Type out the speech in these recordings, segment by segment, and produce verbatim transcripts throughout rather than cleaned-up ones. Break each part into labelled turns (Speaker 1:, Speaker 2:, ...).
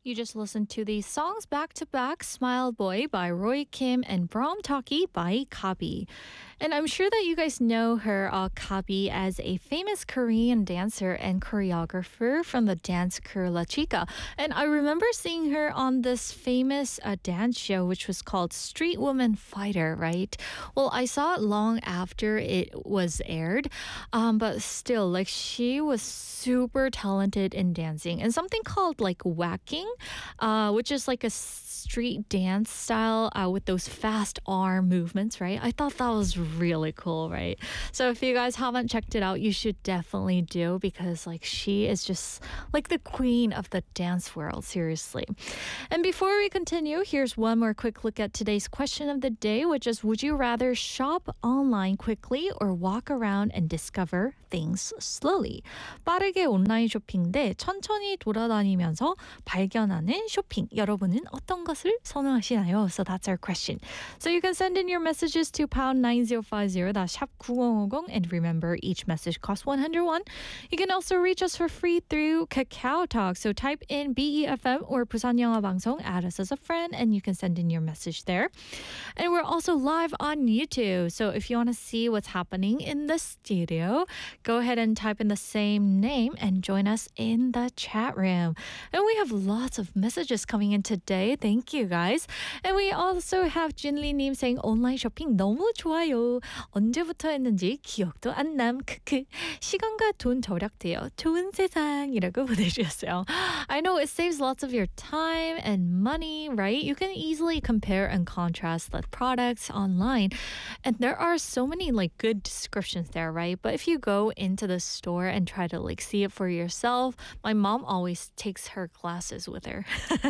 Speaker 1: You just listened to the songs back to back Smile Boy by Roy Kim and Brahm Talkie by Kabi. And I'm sure that you guys know her, uh, Kabi, as a famous Korean dancer and choreographer from the dance crew La Chica. And I remember seeing her on this famous uh, dance show, which was called Street Woman Fighter, right? Well, I saw it long after it was aired, um, but still, like, she was super talented in dancing. And something called, like, whacking, uh, which is like a street dance style uh, with those fast arm movements, right? I thought that was really cool, right? So if you guys haven't checked it out, you should definitely do, because like she is just like the queen of the dance world, seriously. And before we continue, here's one more quick look at today's question of the day, which is, would you rather shop online quickly or walk around and discover things slowly? 빠르게 온라인 쇼핑 대 천천히 돌아다니면서 발견하는 쇼핑. 여러분은 어떤 것을 선호하시나요? So that's our question. So you can send in your messages to pound nine zero five zero, that's 샵 구공오공, and remember, each message costs one hundred won. You can also reach us for free through Kakao Talk. So type in B E F M or Busan 영화 방송, add us as a friend, and you can send in your message there. And we're also live on YouTube. So if you want to see what's happening in the studio, go ahead and type in the same name and join us in the chat room. And we have lots of messages coming in today. Thank you, guys. And we also have Jinli-님 saying 온라인 쇼핑 너무 좋아요. 언제부터 했는지 기억도 안 남. 크크. 시간과 돈 절약돼요. 좋은 세상이라고 보내주셨어요. I know it saves lots of your time and money, right? You can easily compare and contrast the products online. And there are so many like good descriptions there, right? But if you go into the store and try to like see it for yourself, my mom always takes her glasses with her.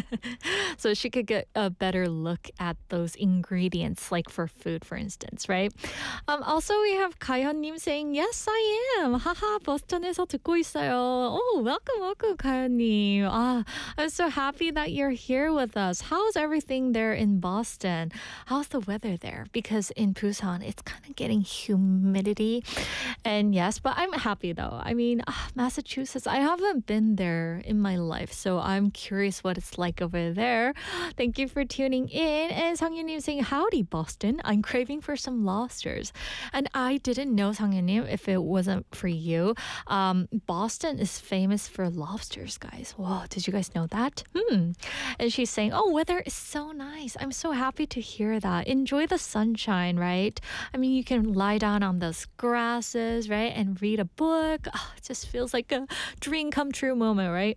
Speaker 1: So she could get a better look at those ingredients, like for food, for instance, right? Um, also, we have 가연님 saying, yes, I am. 하하, 버스턴에서 듣고 있어요. Oh, welcome, welcome, 가연님. Ah, I'm so happy that you're here with us. How's everything there in Boston? How's the weather there? Because in Busan, it's kind of getting humidity. And yes, but I'm happy though. I mean, ah, Massachusetts, I haven't been there in my life, so I'm curious what it's like over there. Thank you for tuning in. And 성유님 saying, howdy, Boston. I'm craving for some lobsters. And I didn't know, 성유님, if it wasn't for you. Um, Boston is famous for lobsters, guys. Whoa, did you guys know that? Hmm. And she's saying, oh, weather is so nice. I'm so happy to hear that. Enjoy the sunshine, right? I mean, you can lie down on those grasses, right? And read a book. Oh, it just feels like a dream come true moment, right?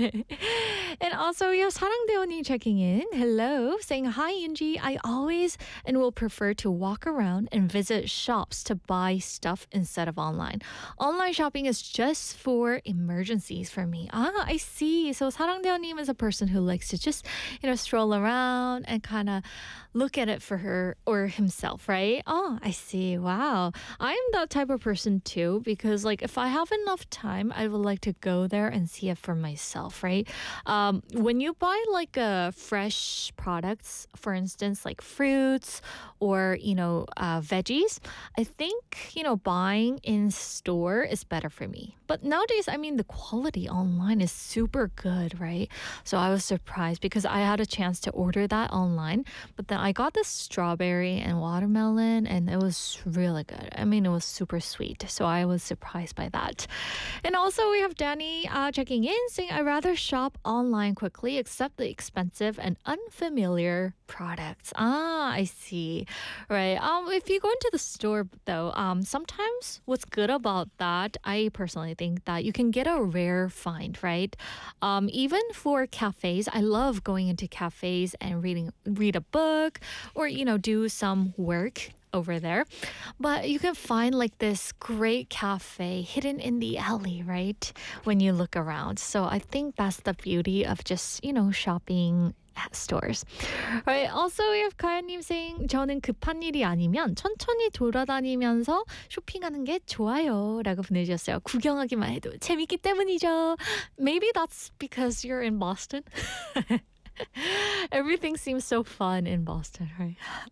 Speaker 1: And also, we have 사랑대원이 checking in. Hello, saying, hi, Yunji. I always and will prefer to walk around and visit shops to buy stuff instead of online. Online shopping is just for emergencies for me. Ah, I see. So 사랑대원님 is a person who likes to just, you know, stroll around and kind of look at it for her or himself, right? Oh, I see. Wow. I'm that type of person too, because like if I have enough time, I would like to go there and see it for myself, right? Um, when you buy like uh, fresh products, for instance, like fruits or, you know, uh, veggies, I think, you know, buying in store is better for me. But nowadays, I mean, the quality online is super good, right? So I was surprised because I had a chance to order that online, but then I got this strawberry and watermelon and it was really good. I mean, it was super sweet. So I was surprised by that. And also we have Danny uh, checking in saying, I'd rather shop online quickly, accept the expensive and unfamiliar products. Ah, I see. Right. Um, if you go into the store though, um, sometimes what's good about that, I personally think that you can get a rare find, right? Um, even for cafes, I love going into cafes and reading, read a book or, you know, do some work over there. But you can find like this great cafe hidden in the alley, right? When you look around. So I think that's the beauty of just, you know, shopping at stores. Right. Also, we have 가연님 saying, 저는 급한 일이 아니면 천천히 돌아다니면서 쇼핑하는 게 좋아요. 라고 보내주셨어요. 구경하기만 해도 재밌기 때문이죠. Maybe that's because you're in Boston. Everything seems so fun in Boston, right?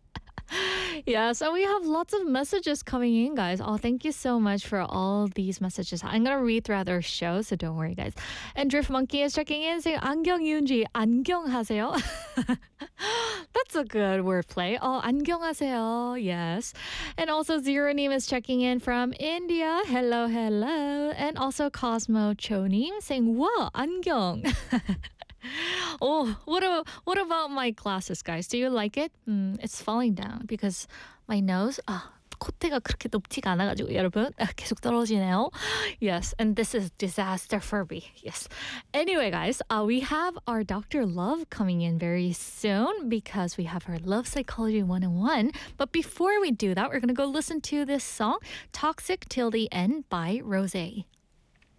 Speaker 1: Yeah, so we have lots of messages coming in, guys. Oh, thank you so much for all these messages. I'm gonna read throughout our show, so don't worry, guys. And Drift Monkey is checking in saying 안경 윤지 안경하세요. That's a good wordplay. Oh, 안경하세요. Yes. And also Zero Neem is checking in from India. Hello, hello. And also Cosmo Chonim saying wow, 안경. Oh, what a, what about my glasses, guys? Do you like it? Mm, it's falling down because my nose, 아, 콧대가 그렇게 높지가 않아가지고 여러분 아, 계속 떨어지네요. Yes, and this is disaster for me. Yes. Anyway, guys, uh, we have our Doctor Love coming in very soon because we have our Love Psychology one oh one. But before we do that, we're going to go listen to this song, Toxic Till the End by Rosé.